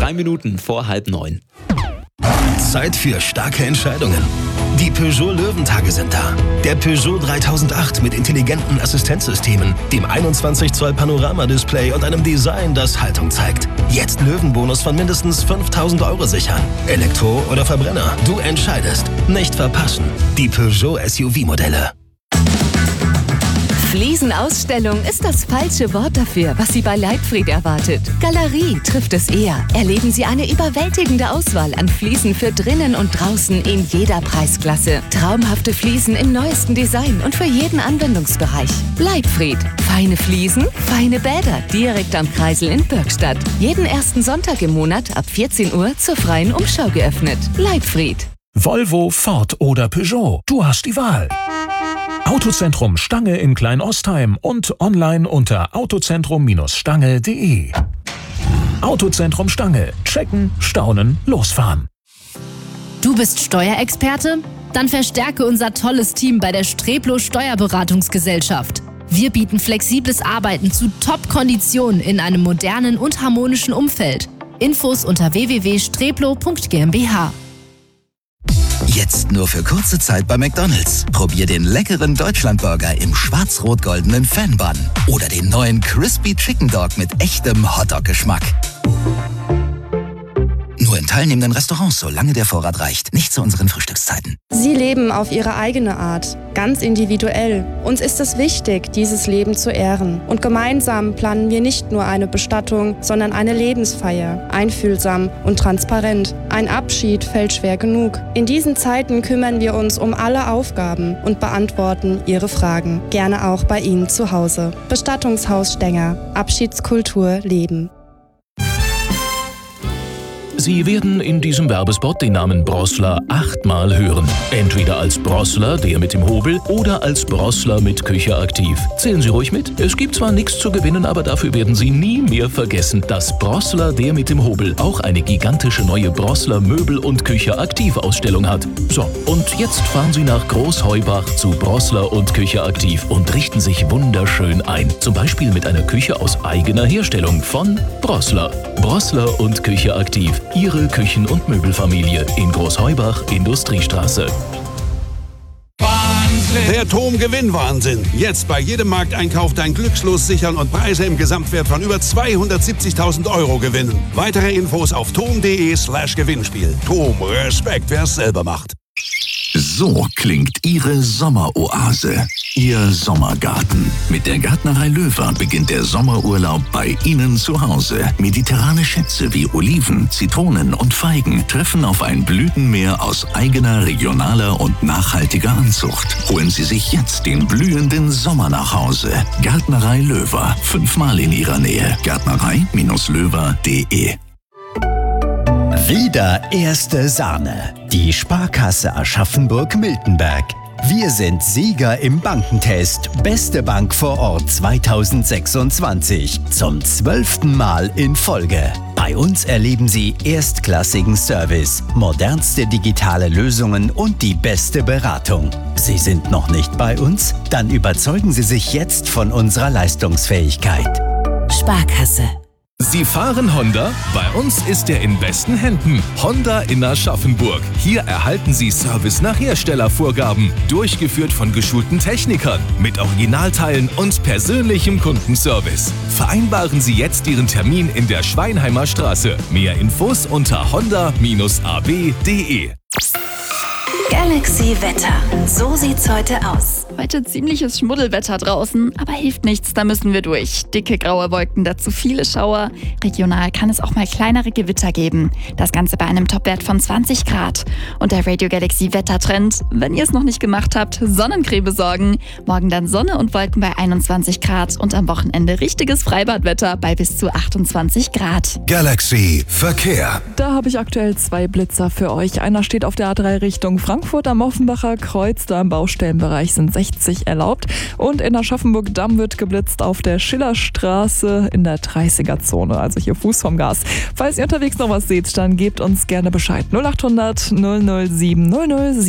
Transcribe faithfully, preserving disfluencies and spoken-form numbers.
Drei Minuten vor halb neun. Zeit für starke Entscheidungen. Die Peugeot Löwentage sind da. Der Peugeot dreitausendacht mit intelligenten Assistenzsystemen, dem einundzwanzig Zoll Panoramadisplay und einem Design, das Haltung zeigt. Jetzt Löwenbonus von mindestens fünftausend Euro sichern. Elektro oder Verbrenner, du entscheidest. Nicht verpassen. Die Peugeot S U V-Modelle. Fliesenausstellung ist das falsche Wort dafür, was Sie bei Leibfried erwartet. Galerie trifft es eher. Erleben Sie eine überwältigende Auswahl an Fliesen für drinnen und draußen in jeder Preisklasse. Traumhafte Fliesen im neuesten Design und für jeden Anwendungsbereich. Leibfried. Feine Fliesen, feine Bäder. Direkt am Kreisel in Bürgstadt. Jeden ersten Sonntag im Monat ab vierzehn Uhr zur freien Umschau geöffnet. Leibfried. Volvo, Ford oder Peugeot. Du hast die Wahl. Autozentrum Stange in Kleinostheim und online unter autozentrum Stange punkt de. Autozentrum Stange. Checken, staunen, losfahren. Du bist Steuerexperte? Dann verstärke unser tolles Team bei der Streplo Steuerberatungsgesellschaft. Wir bieten flexibles Arbeiten zu Top-Konditionen in einem modernen und harmonischen Umfeld. Infos unter w w w punkt streplo punkt g m b h. Jetzt nur für kurze Zeit bei McDonald's. Probier den leckeren Deutschlandburger im schwarz-rot-goldenen Fanbun oder den neuen Crispy Chicken Dog mit echtem Hotdog-Geschmack. Nur in teilnehmenden Restaurants, solange der Vorrat reicht. Nicht zu unseren Frühstückszeiten. Sie leben auf ihre eigene Art, ganz individuell. Uns ist es wichtig, dieses Leben zu ehren. Und gemeinsam planen wir nicht nur eine Bestattung, sondern eine Lebensfeier. Einfühlsam und transparent. Ein Abschied fällt schwer genug. In diesen Zeiten kümmern wir uns um alle Aufgaben und beantworten Ihre Fragen. Gerne auch bei Ihnen zu Hause. Bestattungshaus Stenger. Abschiedskultur leben. Sie werden in diesem Werbespot den Namen Brossler achtmal hören. Entweder als Brossler, der mit dem Hobel, oder als Brossler mit Küche aktiv. Zählen Sie ruhig mit. Es gibt zwar nichts zu gewinnen, aber dafür werden Sie nie mehr vergessen, dass Brossler, der mit dem Hobel, auch eine gigantische neue Brossler Möbel- und Küche aktiv Ausstellung hat. So, und jetzt fahren Sie nach Großheubach zu Brossler und Küche aktiv und richten sich wunderschön ein. Zum Beispiel mit einer Küche aus eigener Herstellung von Brossler. Brossler und Küche aktiv. Ihre Küchen- und Möbelfamilie in Großheubach, Industriestraße. Wahnsinn! Der Tom-Gewinn-Wahnsinn. Jetzt bei jedem Markteinkauf dein Glückslos sichern und Preise im Gesamtwert von über zweihundertsiebzigtausend Euro gewinnen. Weitere Infos auf tom punkt de slash Gewinnspiel. Tom, Respekt, wer es selber macht. So klingt Ihre Sommeroase, Ihr Sommergarten. Mit der Gärtnerei Löwer beginnt der Sommerurlaub bei Ihnen zu Hause. Mediterrane Schätze wie Oliven, Zitronen und Feigen treffen auf ein Blütenmeer aus eigener, regionaler und nachhaltiger Anzucht. Holen Sie sich jetzt den blühenden Sommer nach Hause. Gärtnerei Löwer, fünfmal in Ihrer Nähe. Gärtnerei Löwer punkt de. Wieder erste Sahne. Die Sparkasse Aschaffenburg-Miltenberg. Wir sind Sieger im Bankentest. Beste Bank vor Ort zweitausendsechsundzwanzig. Zum zwölften Mal in Folge. Bei uns erleben Sie erstklassigen Service, modernste digitale Lösungen und die beste Beratung. Sie sind noch nicht bei uns? Dann überzeugen Sie sich jetzt von unserer Leistungsfähigkeit. Sparkasse. Sie fahren Honda? Bei uns ist er in besten Händen. Honda in Aschaffenburg. Hier erhalten Sie Service nach Herstellervorgaben. Durchgeführt von geschulten Technikern. Mit Originalteilen und persönlichem Kundenservice. Vereinbaren Sie jetzt Ihren Termin in der Schweinheimer Straße. Mehr Infos unter honda Bindestrich a b punkt de. Galaxy Wetter. So sieht's heute aus. Heute ziemliches Schmuddelwetter draußen, aber hilft nichts, da müssen wir durch. Dicke graue Wolken, dazu viele Schauer. Regional kann es auch mal kleinere Gewitter geben. Das Ganze bei einem Topwert von zwanzig Grad. Und der Radio Galaxy Wettertrend, wenn ihr es noch nicht gemacht habt, Sonnencreme besorgen. Morgen dann Sonne und Wolken bei einundzwanzig Grad und am Wochenende richtiges Freibadwetter bei bis zu achtundzwanzig Grad. Galaxy Verkehr. Da habe ich aktuell zwei Blitzer für euch. Einer steht auf der A drei Richtung Frankfurt am Offenbacher Kreuz. Da im Baustellenbereich sind sechzig erlaubt. Und in Aschaffenburg-Damm wird geblitzt auf der Schillerstraße in der dreißiger-Zone. Also hier Fuß vom Gas. Falls ihr unterwegs noch was seht, dann gebt uns gerne Bescheid. null achthundert null null sieben null null